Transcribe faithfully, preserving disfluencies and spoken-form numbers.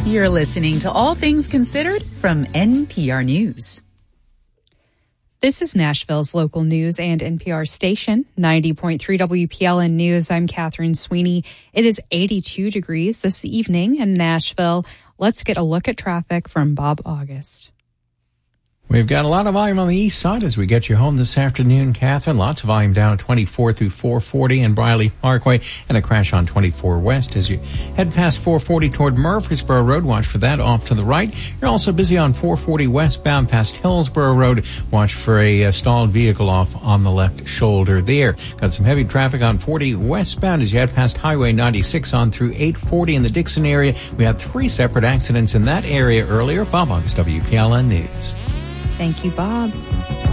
You're listening to All Things Considered from N P R News. This is Nashville's local news and N P R station, ninety point three W P L N News. I'm Catherine Sweeney. It is eighty-two degrees this evening in Nashville. Let's get a look at traffic from Bob August. We've got a lot of volume on the east side as we get you home this afternoon, Catherine. Lots of volume down twenty-four through four forty and Briley Parkway, and a crash on twenty-four west as you head past four forty toward Murfreesboro Road. Watch for that off to the right. You're also busy on four forty westbound past Hillsborough Road. Watch for a uh, stalled vehicle off on the left shoulder there. Got some heavy traffic on forty westbound as you head past Highway ninety-six on through eight forty in the Dixon area. We had three separate accidents in that area earlier. Bob August, W P L N News. Thank you, Bob.